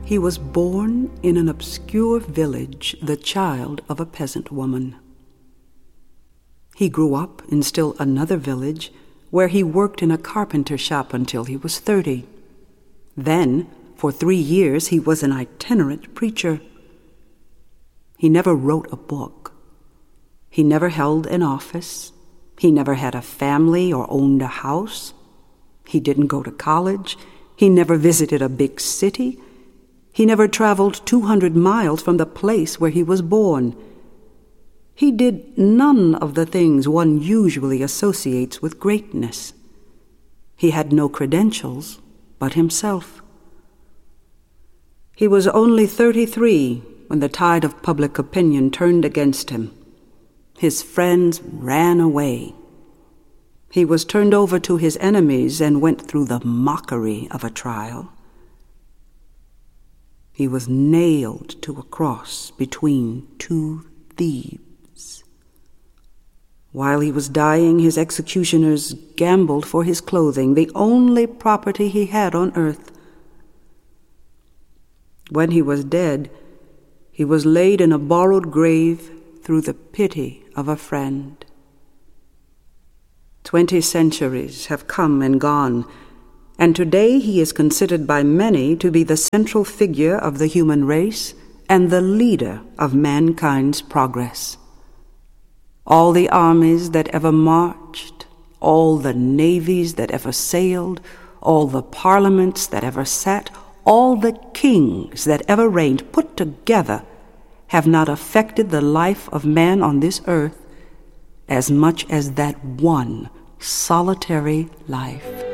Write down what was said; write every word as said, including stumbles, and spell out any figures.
He was born in an obscure village, the child of a peasant woman. He grew up in still another village, where he worked in a carpenter shop until he was thirty. Then, for three years, he was an itinerant preacher. He never wrote a book. He never held an office. He never had a family or owned a house. He didn't go to college. He never visited a big city. He never traveled two hundred miles from the place where he was born. He did none of the things one usually associates with greatness. He had no credentials but himself. He was only thirty-three when the tide of public opinion turned against him. His friends ran away. He was turned over to his enemies and went through the mockery of a trial. He was nailed to a cross between two thieves. While he was dying, his executioners gambled for his clothing, the only property he had on earth. When he was dead, he was laid in a borrowed grave through the pity of a friend. Twenty centuries have come and gone, and today he is considered by many to be the central figure of the human race and the leader of mankind's progress. All the armies that ever marched, all the navies that ever sailed, all the parliaments that ever sat, all the kings that ever reigned put together have not affected the life of man on this earth as much as that one solitary life.